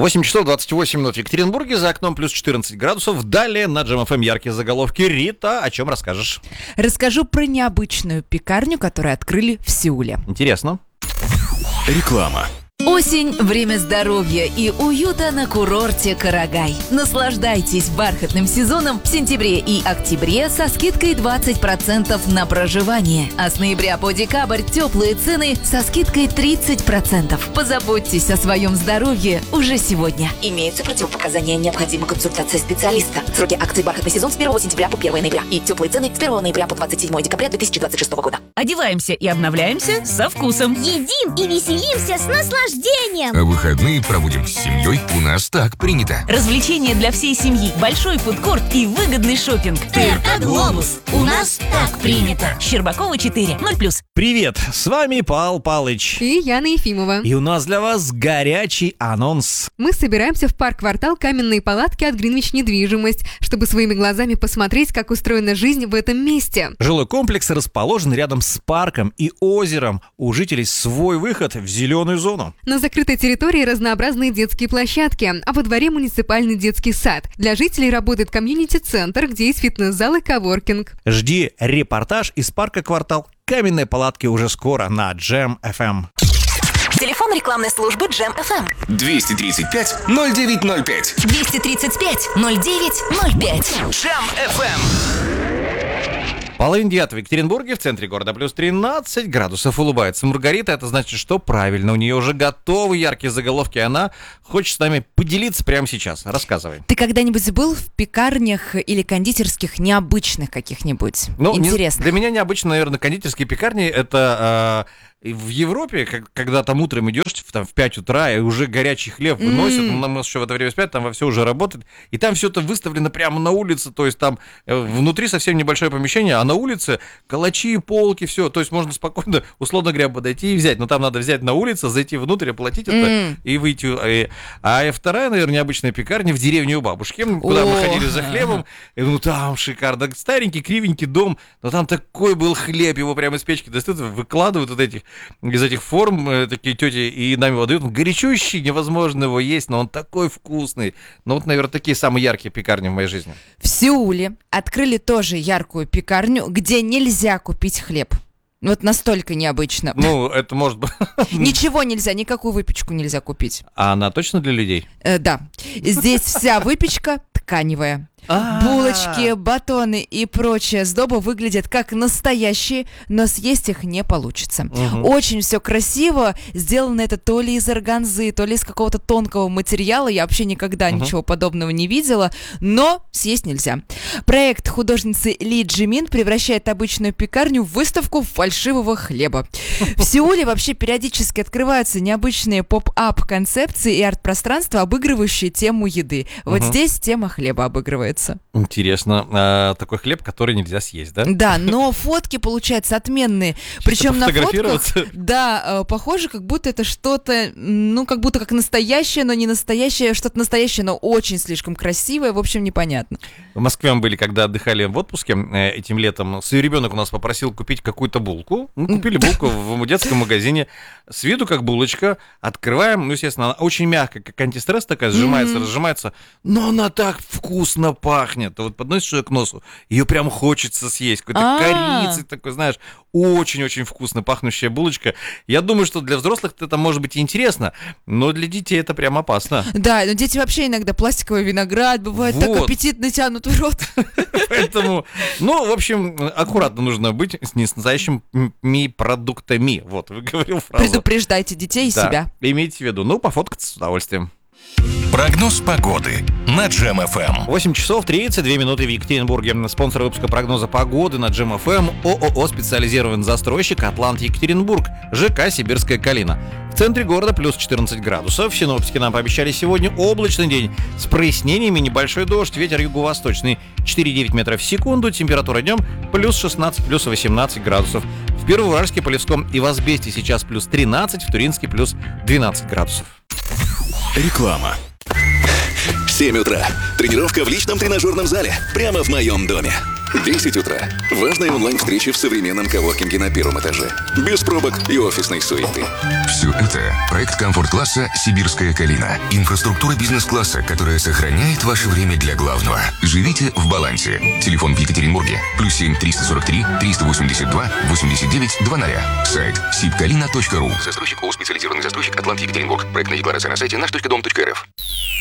8 часов 28 минут в Екатеринбурге, за окном плюс 14 градусов. Далее на Джем ФМ яркие заголовки. Рита, о чем расскажешь? Расскажу про необычную пекарню, которую открыли в Сеуле. Интересно. Реклама. Осень – время здоровья и уюта на курорте Карагай. Наслаждайтесь бархатным сезоном в сентябре и октябре со скидкой 20% на проживание. А с ноября по декабрь теплые цены со скидкой 30%. Позаботьтесь о своем здоровье уже сегодня. Имеются противопоказания, необходима консультация специалиста. Сроки акций «Бархатный сезон» с 1 сентября по 1 ноября. И теплые цены с 1 ноября по 27 декабря 2026 года. Одеваемся и обновляемся со вкусом. Едим и веселимся с наслаждением. А выходные проводим с семьей. У нас так принято. Развлечения для всей семьи, большой фудкорт и выгодный шопинг. ТРК «Глобус». У нас так принято. Щербакова 4, 0+. Привет, с вами Пал Палыч. И Яна Ефимова. И у нас для вас горячий анонс. Мы собираемся в парк-квартал «Каменные палатки» от Greenwich недвижимость, чтобы своими глазами посмотреть, как устроена жизнь в этом месте. Жилой комплекс расположен рядом с парком и озером. У жителей свой выход в зеленую зону. На закрытой территории разнообразные детские площадки, а во дворе муниципальный детский сад. Для жителей работает комьюнити-центр, где есть фитнес-зал и коворкинг. Жди репортаж из парка «Квартал». Каменные палатки уже скоро на Джем ФМ. Телефон рекламной службы Джем ФМ. 235-0905. 235-09-05. Джем ФМ. Половина девятого в Екатеринбурге, в центре города плюс 13 градусов. Улыбается Маргарита. Это значит, что правильно. У нее уже готовы яркие заголовки. Она хочет с нами поделиться прямо сейчас. Рассказывай. Ты когда-нибудь был в пекарнях или кондитерских необычных каких-нибудь? Интересно. Для меня необычно, наверное, кондитерские пекарни. Это в Европе, когда там утром идешь в 5 утра, и уже горячий хлеб выносят, нам еще в это время спят, там во все уже работает, и там все это выставлено прямо на улице, то есть там внутри совсем небольшое помещение, а на улице калачи, полки, все, то есть можно спокойно, условно говоря, подойти и взять, но там надо взять на улице, зайти внутрь, оплатить это и выйти. А вторая, наверное, необычная пекарня в деревне у бабушки, куда мы ходили за хлебом, и там шикарно, старенький, кривенький дом, но там такой был хлеб, его прямо из печки достают, выкладывают вот из этих форм такие тети и нам его дают. Он горячущий, невозможно его есть, но он такой вкусный. Ну вот, наверное, такие самые яркие пекарни в моей жизни. В Сеуле открыли тоже яркую пекарню, где нельзя купить хлеб. Вот настолько необычно. Ну, это может быть... Ничего нельзя, никакую выпечку нельзя купить. А она точно для людей? Да. Здесь вся выпечка тканевая. Булочки, батоны и прочая сдоба выглядят как настоящие, но съесть их не получится. Очень все красиво. Сделано это то ли из органзы, то ли из какого-то тонкого материала. Я вообще никогда ничего подобного не видела, но съесть нельзя. Проект художницы Ли Джимин превращает обычную пекарню в выставку фальшивого хлеба. В Сеуле вообще периодически открываются необычные поп-ап концепции и арт-пространства, обыгрывающие тему еды. Вот здесь тема хлеба обыгрывается. Интересно. Такой хлеб, который нельзя съесть, да? Да, но фотки получаются отменные. Причем на фотках, да, похоже, как будто это что-то, ну, как будто как настоящее, но не настоящее, что-то настоящее, но очень слишком красивое, в общем, непонятно. В Москве мы были, когда отдыхали в отпуске этим летом. Свой ребенок у нас попросил купить какую-то булку. Мы купили булку в детском магазине. С виду как булочка. Открываем, ну, естественно, она очень мягкая, как антистресс такая, сжимается, разжимается. Но она так вкусно пахнет. Вот подносишь ее к носу, ее прям хочется съесть. Какой-то корицей такой, знаешь, очень-очень вкусно пахнущая булочка. Я думаю, что для взрослых это может быть интересно, но для детей это прям опасно. Да, но дети вообще иногда пластиковый виноград, бывает так аппетитно тянут в рот. Поэтому, ну, в общем, аккуратно нужно быть с настоящими продуктами. Вот, выговорил фразу. Предупреждайте детей и себя. Имейте в виду. Ну, пофоткаться с удовольствием. Прогноз погоды на Джем ФМ. 8 часов 32 минуты в Екатеринбурге. Спонсор выпуска прогноза погоды на Джем ФМ ООО «Специализированный застройщик Атлант Екатеринбург», ЖК «Сибирская Калина». В центре города плюс 14 градусов. Синоптики нам пообещали сегодня облачный день с прояснениями, небольшой дождь, ветер юго-восточный 4,9 метров в секунду, температура днем плюс 16, плюс 18 градусов. В Первоуральске, Полевском и в Азбесте сейчас плюс 13, в Туринске плюс 12 градусов. Реклама. 7 утра. Тренировка в личном тренажерном зале. Прямо в моем доме. 10 утра. Важная онлайн-встреча в современном коворкинге на первом этаже. Без пробок и офисной суеты. Все это проект комфорт-класса «Сибирская калина». Инфраструктура бизнес-класса, которая сохраняет ваше время для главного. Живите в балансе. Телефон в Екатеринбурге. +7 343 382 89 00. Сайт sibkalina.ru. Застройщик ООО «Специализированный застройщик Атлант Екатеринбург». Проектная декларация на сайте наш.дом.рф.